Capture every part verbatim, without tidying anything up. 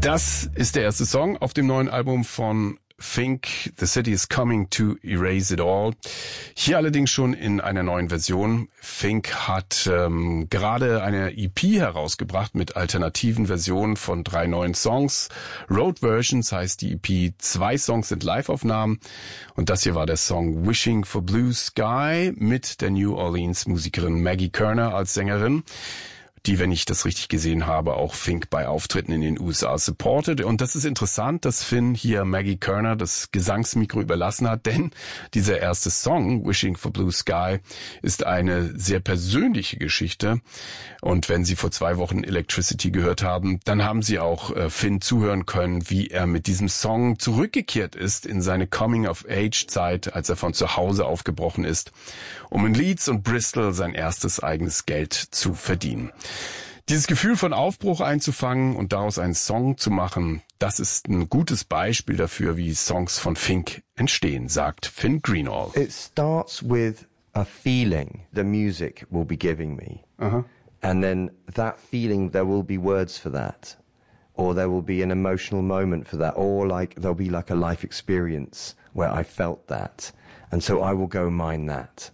Das ist der erste Song auf dem neuen Album von Fink, The City is Coming to Erase It All. Hier allerdings schon in einer neuen Version. Fink hat ähm, gerade eine E P herausgebracht mit alternativen Versionen von drei neuen Songs. Road Versions heißt die E P. Zwei Songs sind Live-Aufnahmen. Und das hier war der Song Wishing for Blue Sky mit der New Orleans-Musikerin Maggie Körner als Sängerin, die, wenn ich das richtig gesehen habe, auch Fink bei Auftritten in den U S A supportet. Und das ist interessant, dass Finn hier Maggie Körner das Gesangsmikro überlassen hat, denn dieser erste Song, Wishing for Blue Sky, ist eine sehr persönliche Geschichte. Und wenn Sie vor zwei Wochen Electricity gehört haben, dann haben Sie auch äh, Finn zuhören können, wie er mit diesem Song zurückgekehrt ist in seine Coming-of-Age-Zeit, als er von zu Hause aufgebrochen ist, um in Leeds und Bristol sein erstes eigenes Geld zu verdienen. Dieses Gefühl von Aufbruch einzufangen und daraus einen Song zu machen, das ist ein gutes Beispiel dafür, wie Songs von Fink entstehen, sagt Finn Greenall. It starts with a feeling the music will be giving me. Uh-huh. And then that feeling, there will be words for that. Or there will be an emotional moment for that. Or like there'll be like a life experience where I felt that. And so I will go mine that.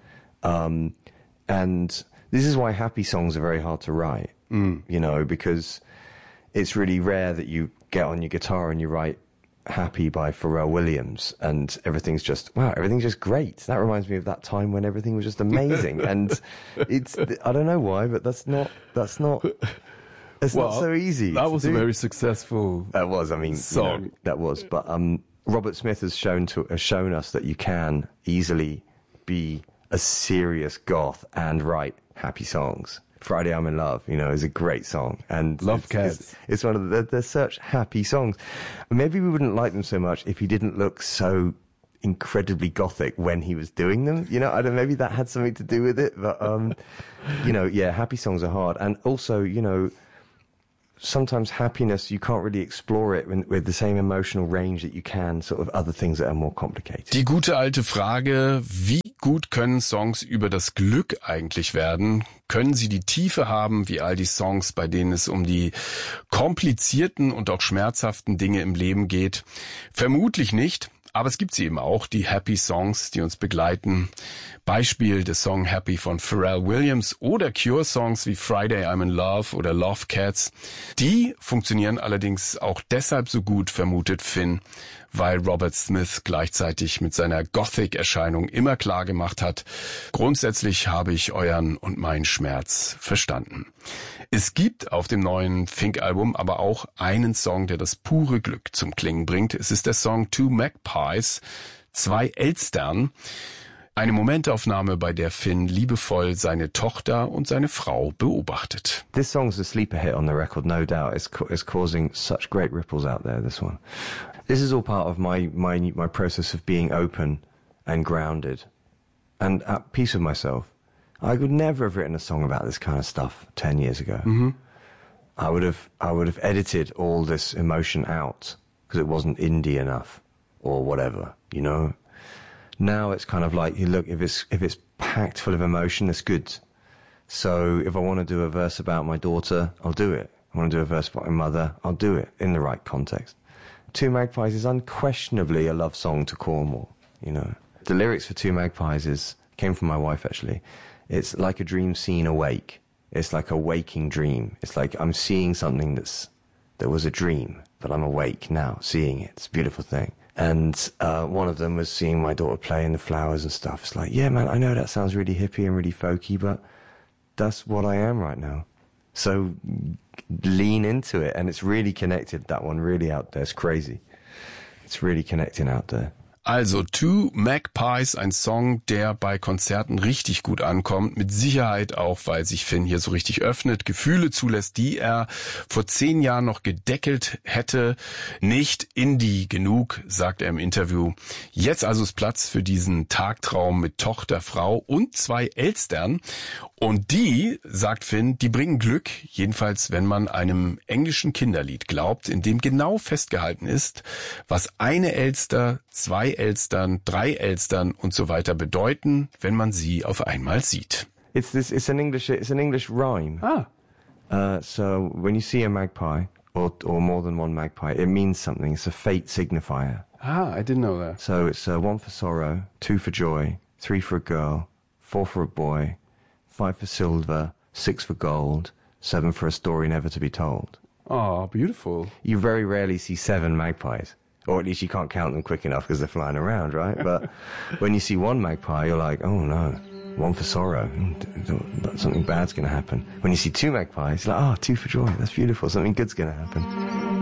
Um, and... This is why happy songs are very hard to write, mm. you know, because it's really rare that you get on your guitar and you write Happy by Pharrell Williams and everything's just, wow, everything's just great. That reminds me of that time when everything was just amazing. And it's, I don't know why, but that's not, that's not, it's well, not so easy. That was do. a very successful That was, I mean, song. You know, that was, but um, Robert Smith has shown to has shown us that you can easily be a serious goth and write happy songs. Friday I'm in Love, you know, is a great song. And Love it's, Cats. It's, it's one of the, they're such happy songs. Maybe we wouldn't like them so much if he didn't look so incredibly gothic when he was doing them. You know, I don't, maybe that had something to do with it, but, um, you know, yeah, happy songs are hard. And also, you know, sometimes happiness, you can't really explore it with the same emotional range that you can sort of other things that are more complicated. Die gute alte Frage, wie gut können Songs über das Glück eigentlich werden? Können sie die Tiefe haben, wie all die Songs, bei denen es um die komplizierten und auch schmerzhaften Dinge im Leben geht? Vermutlich nicht. Aber es gibt sie eben auch, die Happy Songs, die uns begleiten. Beispiel der Song Happy von Pharrell Williams oder Cure-Songs wie Friday I'm in Love oder Love Cats. Die funktionieren allerdings auch deshalb so gut, vermutet Finn, weil Robert Smith gleichzeitig mit seiner Gothic-Erscheinung immer klar gemacht hat, grundsätzlich habe ich euren und meinen Schmerz verstanden. Es gibt auf dem neuen Fink-Album aber auch einen Song, der das pure Glück zum Klingen bringt. Es ist der Song Two Magpies, zwei Elstern. Eine Momentaufnahme, bei der Finn liebevoll seine Tochter und seine Frau beobachtet. This song's a sleeper hit on the record, no doubt. It's, it's causing such great ripples out there, this one. This is all part of my, my, my process of being open and grounded and at peace with myself. I would never have written a song about this kind of stuff ten years ago. Mm-hmm. I would have, I would have edited all this emotion out because it wasn't indie enough or whatever, you know? Now it's kind of like, you look, if it's, if it's packed full of emotion, it's good. So if I want to do a verse about my daughter, I'll do it. I want to do a verse about my mother, I'll do it in the right context. Two Magpies is unquestionably a love song to Cornwall, you know. The lyrics for Two Magpies is, came from my wife actually. It's like a dream seen awake. It's like a waking dream. It's like I'm seeing something that's, that was a dream, but I'm awake now, seeing it. It's a beautiful thing. And uh, one of them was seeing my daughter play in the flowers and stuff. It's like, yeah, man, I know that sounds really hippie and really folky, but that's what I am right now. So lean into it. And it's really connected, that one, really out there. It's crazy. It's really connecting out there. Also Two Magpies, ein Song, der bei Konzerten richtig gut ankommt. Mit Sicherheit auch, weil sich Finn hier so richtig öffnet, Gefühle zulässt, die er vor zehn Jahren noch gedeckelt hätte. Nicht Indie genug, sagt er im Interview. Jetzt also ist Platz für diesen Tagtraum mit Tochter, Frau und zwei Elstern. Und die, sagt Finn, die bringen Glück, jedenfalls wenn man einem englischen Kinderlied glaubt, in dem genau festgehalten ist, was eine Elster, zwei Elstern, drei Elstern und so weiter bedeuten, wenn man sie auf einmal sieht. It's this. It's an English. It's an English rhyme. Ah. Uh, so when you see a magpie or or more than one magpie, it means something. It's a fate signifier. Ah, I didn't know that. So it's uh, one for sorrow, two for joy, three for a girl, four for a boy, five for silver, six for gold, seven for a story never to be told. Oh, beautiful. You very rarely see seven magpies. Or at least you can't count them quick enough because they're flying around, right? But when you see one magpie, you're like, oh no, one for sorrow. Something bad's going to happen. When you see two magpies, you're like, oh, two for joy. That's beautiful. Something good's going to happen.